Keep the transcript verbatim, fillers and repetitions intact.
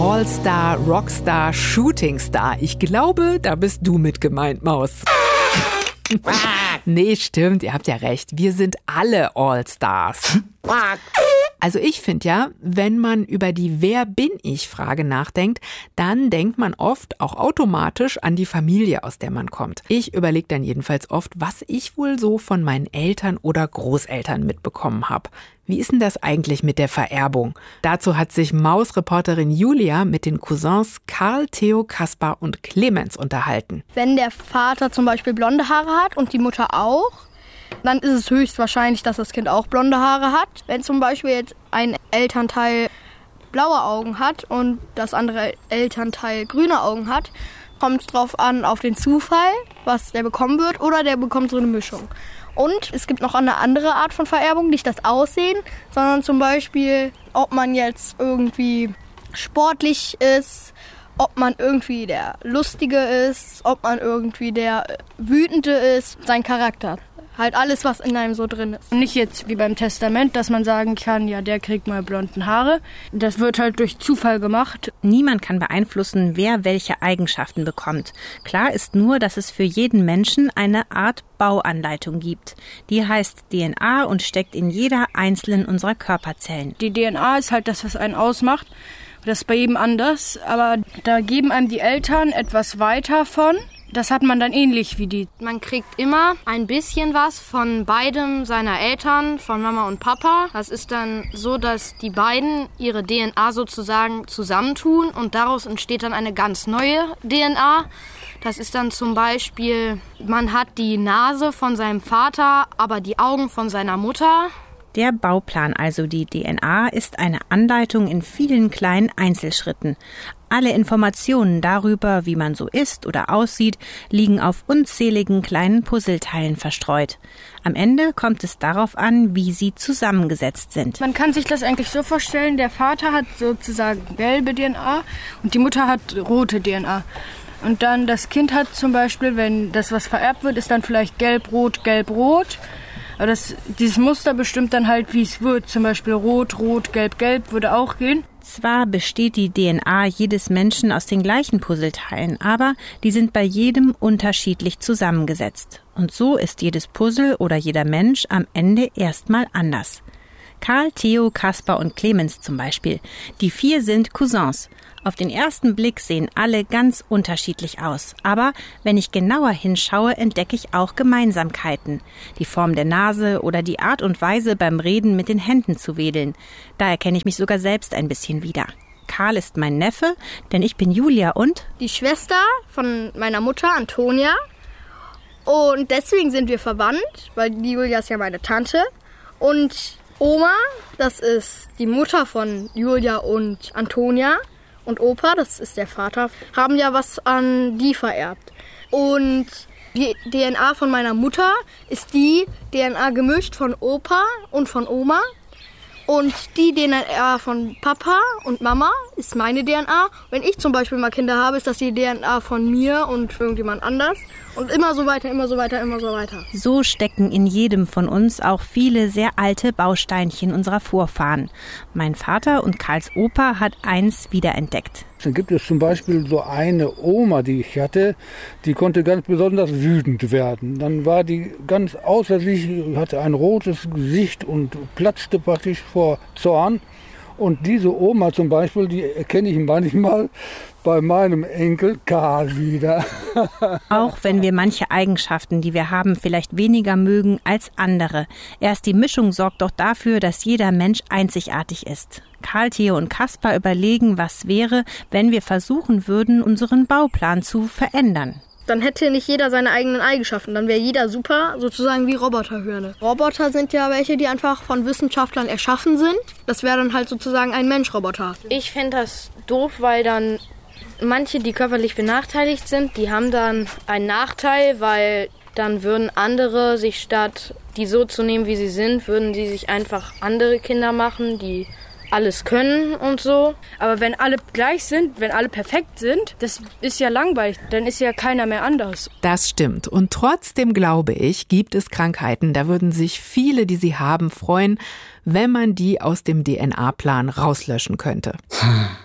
All-Star, Rockstar, Shootingstar. Ich glaube, da bist du mit gemeint, Maus. Nee, stimmt, ihr habt ja recht. Wir sind alle All-Stars. Also ich finde ja, wenn man über die Wer-bin-ich-Frage nachdenkt, dann denkt man oft auch automatisch an die Familie, aus der man kommt. Ich überlege dann jedenfalls oft, was ich wohl so von meinen Eltern oder Großeltern mitbekommen habe. Wie ist denn das eigentlich mit der Vererbung? Dazu hat sich Maus-Reporterin Julia mit den Cousins Karl, Theo, Kaspar und Clemens unterhalten. Wenn der Vater zum Beispiel blonde Haare hat und die Mutter auch, dann ist es höchstwahrscheinlich, dass das Kind auch blonde Haare hat. Wenn zum Beispiel jetzt ein Elternteil blaue Augen hat und das andere Elternteil grüne Augen hat, kommt es drauf an, auf den Zufall, was der bekommen wird, oder der bekommt so eine Mischung. Und es gibt noch eine andere Art von Vererbung, nicht das Aussehen, sondern zum Beispiel, ob man jetzt irgendwie sportlich ist, ob man irgendwie der Lustige ist, ob man irgendwie der Wütende ist, sein Charakter. Halt alles, was in einem so drin ist. Nicht jetzt wie beim Testament, dass man sagen kann, ja, der kriegt mal blonden Haare. Das wird halt durch Zufall gemacht. Niemand kann beeinflussen, wer welche Eigenschaften bekommt. Klar ist nur, dass es für jeden Menschen eine Art Bauanleitung gibt. Die heißt D N A und steckt in jeder einzelnen unserer Körperzellen. Die D N A ist halt das, was einen ausmacht. Das ist bei jedem anders. Aber da geben einem die Eltern etwas weiter von. Das hat man dann ähnlich wie die. Man kriegt immer ein bisschen was von beidem seiner Eltern, von Mama und Papa. Das ist dann so, dass die beiden ihre D N A sozusagen zusammentun und daraus entsteht dann eine ganz neue D N A. Das ist dann zum Beispiel, man hat die Nase von seinem Vater, aber die Augen von seiner Mutter. Der Bauplan, also die D N A, ist eine Anleitung in vielen kleinen Einzelschritten. Alle Informationen darüber, wie man so ist oder aussieht, liegen auf unzähligen kleinen Puzzleteilen verstreut. Am Ende kommt es darauf an, wie sie zusammengesetzt sind. Man kann sich das eigentlich so vorstellen, der Vater hat sozusagen gelbe D N A und die Mutter hat rote D N A. Und dann das Kind hat zum Beispiel, wenn das was vererbt wird, ist dann vielleicht gelb-rot, gelb-rot. Aber das, dieses Muster bestimmt dann halt, wie es wird. Zum Beispiel rot, rot, gelb, gelb würde auch gehen. Zwar besteht die D N A jedes Menschen aus den gleichen Puzzleteilen, aber die sind bei jedem unterschiedlich zusammengesetzt. Und so ist jedes Puzzle oder jeder Mensch am Ende erstmal anders. Karl, Theo, Kaspar und Clemens zum Beispiel. Die vier sind Cousins. Auf den ersten Blick sehen alle ganz unterschiedlich aus. Aber wenn ich genauer hinschaue, entdecke ich auch Gemeinsamkeiten. Die Form der Nase oder die Art und Weise, beim Reden mit den Händen zu wedeln. Da erkenne ich mich sogar selbst ein bisschen wieder. Karl ist mein Neffe, denn ich bin Julia und die Schwester von meiner Mutter, Antonia. Und deswegen sind wir verwandt, weil die Julia ist ja meine Tante. Und Oma, das ist die Mutter von Julia und Antonia. Und Opa, das ist der Vater, haben ja was an die vererbt. Und die D N A von meiner Mutter ist die D N A gemischt von Opa und von Oma. Und die D N A von Papa und Mama ist meine D N A. Wenn ich zum Beispiel mal Kinder habe, ist das die D N A von mir und irgendjemand anders. Und immer so weiter, immer so weiter, immer so weiter. So stecken in jedem von uns auch viele sehr alte Bausteinchen unserer Vorfahren. Mein Vater und Karls Opa hat eins wiederentdeckt. Dann gibt es zum Beispiel so eine Oma, die ich hatte, die konnte ganz besonders wütend werden. Dann war die ganz außer sich, hatte ein rotes Gesicht und platzte praktisch vor Zorn. Und diese Oma zum Beispiel, die erkenne ich manchmal bei meinem Enkel Karl wieder. Auch wenn wir manche Eigenschaften, die wir haben, vielleicht weniger mögen als andere. Erst die Mischung sorgt doch dafür, dass jeder Mensch einzigartig ist. Karl, Theo und Kaspar überlegen, was wäre, wenn wir versuchen würden, unseren Bauplan zu verändern. Dann hätte nicht jeder seine eigenen Eigenschaften. Dann wäre jeder super, sozusagen wie Roboterhirne. Roboter sind ja welche, die einfach von Wissenschaftlern erschaffen sind. Das wäre dann halt sozusagen ein Mensch-Roboter. Ich fände das doof, weil dann manche, die körperlich benachteiligt sind, die haben dann einen Nachteil, weil dann würden andere sich statt die so zu nehmen, wie sie sind, würden die sich einfach andere Kinder machen, die alles können und so. Aber wenn alle gleich sind, wenn alle perfekt sind, das ist ja langweilig. Dann ist ja keiner mehr anders. Das stimmt. Und trotzdem glaube ich, gibt es Krankheiten, da würden sich viele, die sie haben, freuen, wenn man die aus dem D N A-Plan rauslöschen könnte.